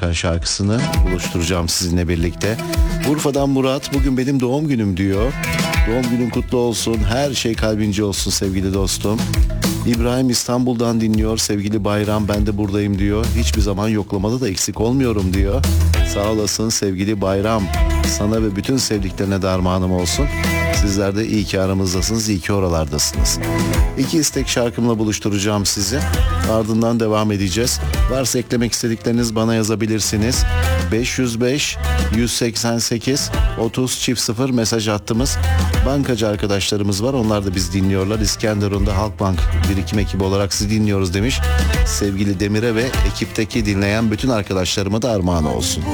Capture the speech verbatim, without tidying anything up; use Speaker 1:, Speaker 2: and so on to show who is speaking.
Speaker 1: Erkan şarkısını buluşturacağım sizinle birlikte. Urfa'dan Murat, bugün benim doğum günüm diyor. Doğum günün kutlu olsun, her şey kalbince olsun sevgili dostum. İbrahim İstanbul'dan dinliyor, sevgili Bayram, ben de buradayım diyor. Hiçbir zaman yoklamada da eksik olmuyorum diyor. Sağ olasın sevgili Bayram, sana ve bütün sevdiklerine de armağanım olsun. Sizler de iyi ki aramızdasınız, iyi ki oralardasınız. İki istek şarkımla buluşturacağım sizi. Ardından devam edeceğiz. Varsa eklemek istedikleriniz bana yazabilirsiniz. beş yüz beş yüz seksen sekiz otuz çift sıfır mesaj hattımız. Bankacı arkadaşlarımız var. Onlar da bizi dinliyorlar. İskenderun'da Halkbank birikim ekibi olarak sizi dinliyoruz demiş. Sevgili Demir'e ve ekipteki dinleyen bütün arkadaşlarıma da armağan olsun.